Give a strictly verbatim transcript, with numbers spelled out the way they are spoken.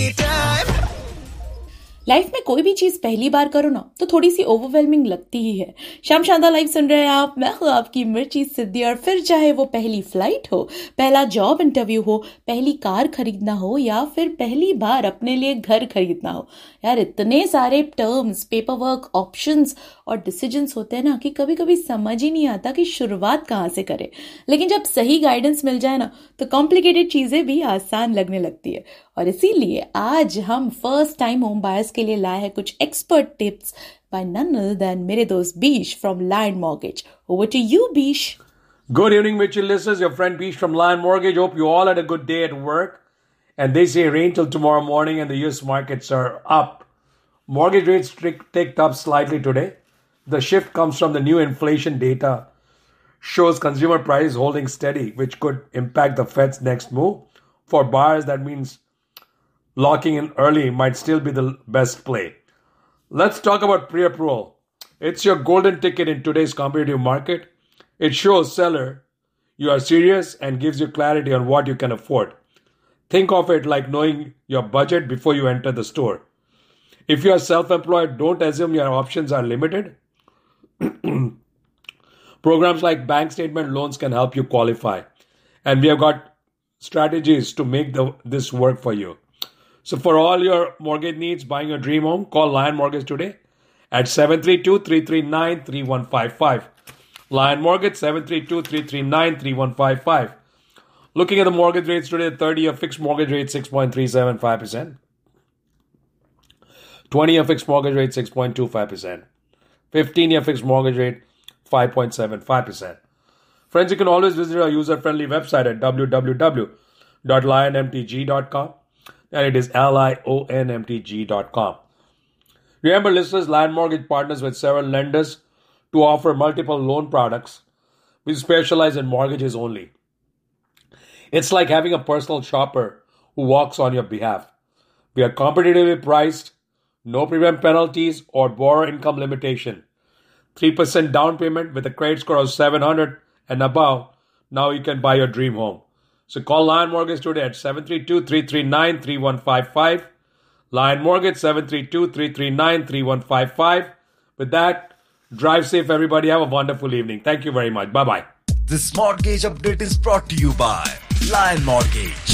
Life में कोई भी चीज पहली बार करो ना तो थोड़ी सी ओवरवेलमिंग लगती ही है। शाम शानदार लाइव सुन रहे हैं आप, मैं हूं आपकी मिर्ची सिद्धि। और फिर चाहे वो पहली फ्लाइट हो, पहला जॉब इंटरव्यू हो, पहली कार खरीदना हो या फिर पहली बार अपने लिए घर खरीदना हो, यार इतने सारे टर्म्स, पेपर वर्क, ऑप्शंस और डिसीजंस होते हैं ना कि कभी कभी समझ ही नहीं आता कि शुरुआत कहाँ से करें। लेकिन जब सही गाइडेंस मिल जाए ना तो कॉम्प्लिकेटेड चीजें भी आसान लगने लगती है। और इसीलिए आज हम फर्स्ट टाइम होम बायर्स के लिए लाए हैं कुछ expert tips by none other than मेरे दोस्त बीश from Lion Mortgage. Over to you, Bish. Good evening, Mitchell listeners. Your friend Bish from Lion Mortgage. Hope you all had a good day at work. And they say rain till tomorrow morning and the U S markets are up. Mortgage rates ticked up slightly today. The shift comes from the new inflation data. Shows consumer prices holding steady, which could impact the Fed's next move. For buyers, that means locking in early might still be the best play. Let's talk about pre-approval. It's your golden ticket in today's competitive market. It shows seller you are serious and gives you clarity on what you can afford. Think of it like knowing your budget before you enter the store. If you are self-employed, don't assume your options are limited. Programs like bank statement loans can help you qualify. And we have got strategies to make the, this work for you. So for all your mortgage needs, buying your dream home, call Lion Mortgage today at seven three two, three three nine, three one five five. Lion Mortgage, seven three two, three three nine, three one five five. Looking at the mortgage rates today, thirty-year fixed mortgage rate, six point three seven five percent. twenty-year fixed mortgage rate, six point two five percent. fifteen-year fixed mortgage rate, five point seven five percent. Friends, you can always visit our user-friendly website at w w w dot lion m t g dot com. And it is L I O N M T G dot com. Remember, listeners, Lion Mortgage partners with several lenders to offer multiple loan products. We specialize in mortgages only. It's like having a personal shopper who walks on your behalf. We are competitively priced, no prepayment penalties or borrower income limitation. three percent down payment with a credit score of seven hundred and above. Now you can buy your dream home. So call Lion Mortgage today at seven three two, three three nine, three one five five. Lion Mortgage, seven three two, three three nine, three one five five. With that, drive safe, everybody. Have a wonderful evening. Thank you very much. Bye-bye. This mortgage update is brought to you by Lion Mortgage.